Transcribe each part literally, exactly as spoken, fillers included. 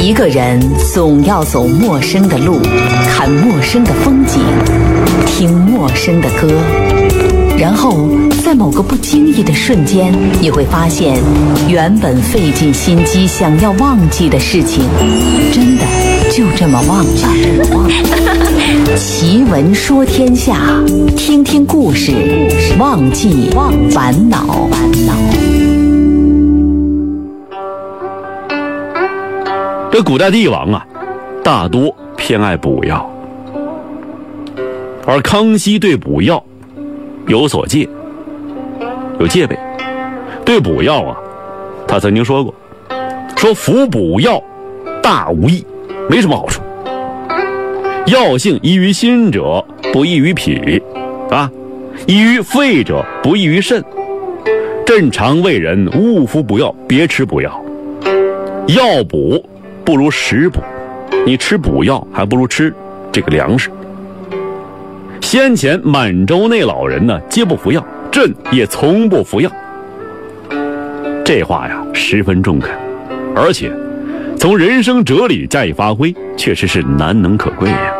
一个人总要走陌生的路，看陌生的风景，听陌生的歌，然后在某个不经意的瞬间，你会发现原本费尽心机想要忘记的事情，真的就这么忘了。奇闻说天下，听听故事，忘记烦恼。 这古代帝王啊，大多偏爱补药，而康熙对补药有所戒，有戒备。对补药啊，他曾经说过，说服补药大无益，没什么好处。药性宜于心者，不宜于脾，啊，宜于肺者，不宜于肾。正常为人，勿服补药，别吃补药。药补不如食补，你吃补药还不如吃这个粮食。先前满洲内老人呢，皆不服药，朕也从不服药。这话呀，十分中肯，而且从人生哲理加以发挥，确实是难能可贵呀。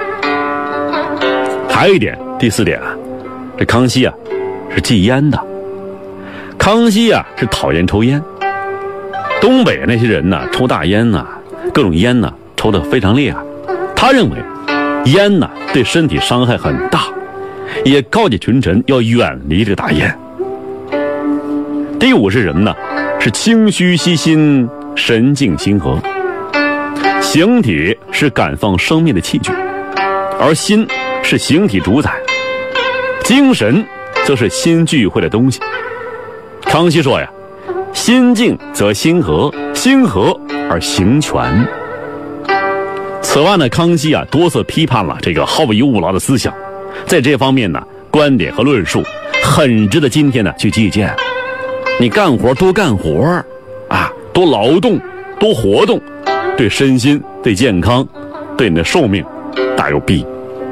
还有一点，第四点啊，这康熙啊是忌烟的。康熙啊是讨厌抽烟。东北那些人呢，抽大烟呢、啊，各种烟呢、啊，抽得非常厉害。他认为烟呢、啊、对身体伤害很大，也告诫群臣要远离这个大烟。第五是什么呢？是清虚息心，神静心和。形体是感放生命的器具，而心是形体主宰，精神则是心聚会的东西。康熙说呀，心静则心和，心和而形全。此外呢，康熙啊多次批判了这个好逸恶劳的思想，在这方面呢，观点和论述很值得今天呢去借鉴。你干活多干活啊，多劳动，多活动，对身心、对健康、对你的寿命大有裨益。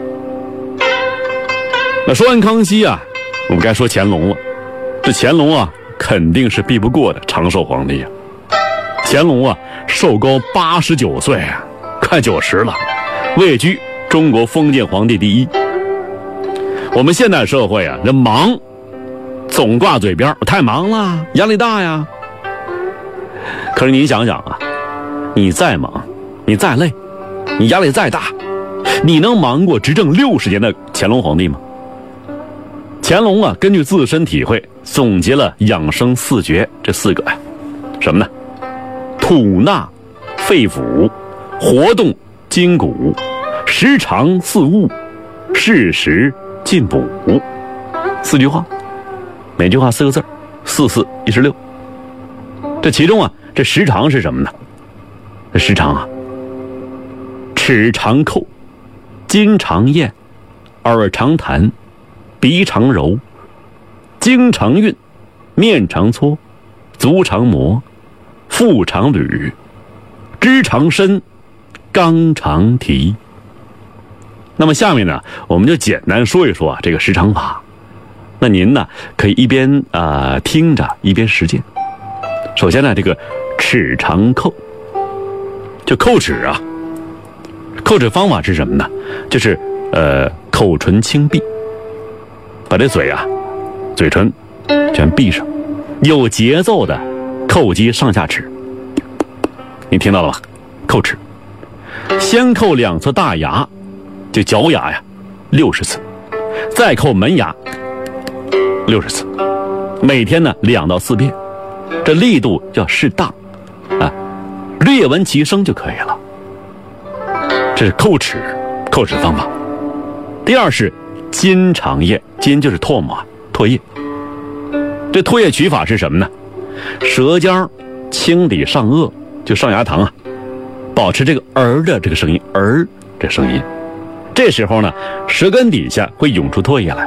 那说完康熙啊，我们该说乾隆了。这乾隆啊，肯定是避不过的长寿皇帝啊。乾隆啊，寿高八十九岁啊，快九十了，位居中国封建皇帝第一。我们现代社会啊，人忙总挂嘴边，太忙了，压力大呀。可是你想想啊，你再忙，你再累，你压力再大，你能忙过执政六十年的乾隆皇帝吗？乾隆啊，根据自身体会总结了养生四诀，这四个呀，什么呢？吐纳肺腑，活动筋骨，时常四物，适时进补。四句话，每句话四个字，四四一十六。这其中啊，这时常是什么呢？这时常啊，齿常叩，筋常咽，耳常弹，鼻常揉，经常运，面常搓，足常磨，腹常捋，肢常伸，肛常提。那么下面呢，我们就简单说一说啊这个时常法。那您呢，可以一边啊、呃、听着一边实践。首先呢，这个齿常叩，就叩齿啊。叩齿方法是什么呢？就是呃口唇轻闭，把这嘴啊嘴唇全闭上，有节奏的叩击上下齿。你听到了吧？叩齿，先叩两侧大牙，就角牙呀，六十次，再叩门牙六十次，每天呢两到四遍，这力度要适当啊，略闻其声就可以了。这是叩齿，叩齿方法。第二是津常咽，津就是唾沫啊，唾液。这唾液取法是什么呢？舌尖轻抵上颚，就上牙膛啊，保持这个儿的这个声音，儿这声音。这时候呢，舌根底下会涌出唾液来。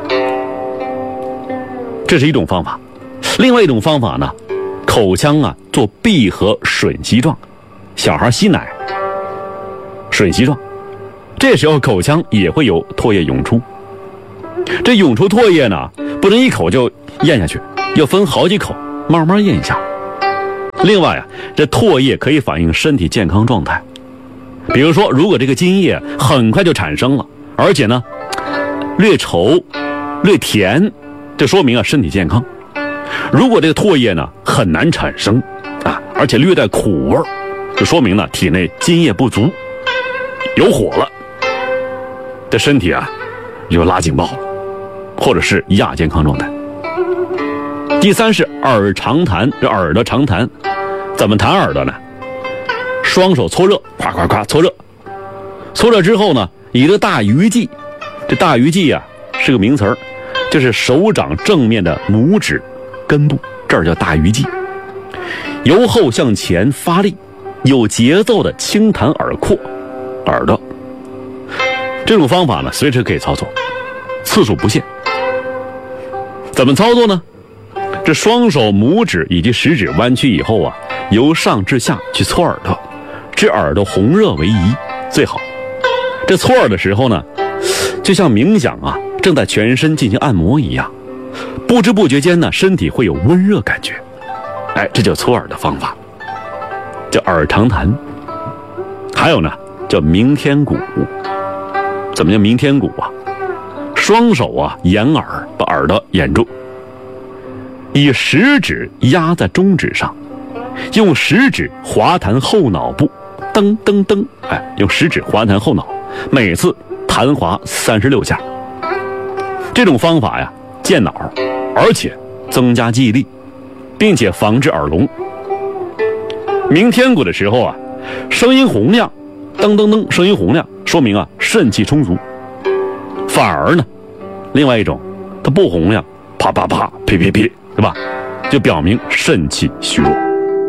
这是一种方法。另外一种方法呢，口腔啊做闭合吮吸状，小孩吸奶吮吸状，这时候口腔也会有唾液涌出。这涌出唾液呢，不能一口就咽下去，要分好几口慢慢咽下。 另外啊，这唾液可以反映身体健康状态。比如说，如果这个津液很快就产生了，而且呢略稠略甜，这说明啊身体健康。如果这个唾液呢很难产生啊，而且略带苦味，就说明呢体内津液不足，有火了，这身体啊就拉警报了，或者是亚健康状态。第三是耳长痰，这耳朵长痰，怎么弹耳朵呢？双手搓热，夸夸夸搓热，搓热之后呢，以这大鱼际，这大鱼际啊是个名词儿，就是手掌正面的拇指根部，这儿叫大鱼际，由后向前发力，有节奏的轻弹耳廓、耳朵。这种方法呢，随时可以操作，次数不限。怎么操作呢？这双手拇指以及食指弯曲以后啊，由上至下去搓耳朵，至耳朵红热为宜最好。这搓耳的时候呢，就像冥想啊，正在全身进行按摩一样，不知不觉间呢，身体会有温热感觉。哎，这叫搓耳的方法，叫耳长痰。还有呢，叫鸣天鼓。怎么叫鸣天鼓啊？双手啊掩耳，把耳朵掩住，以食指压在中指上，用食指滑弹后脑部，噔噔噔，哎，用食指滑弹后脑，每次弹滑三十六下。这种方法呀，健脑，而且增加记忆力，并且防治耳聋。鸣天鼓的时候啊，声音洪亮，噔噔噔，声音洪亮，说明啊肾气充足。反而呢，另外一种，它不洪亮，啪啪啪，噼噼噼，对吧？就表明肾气虚弱。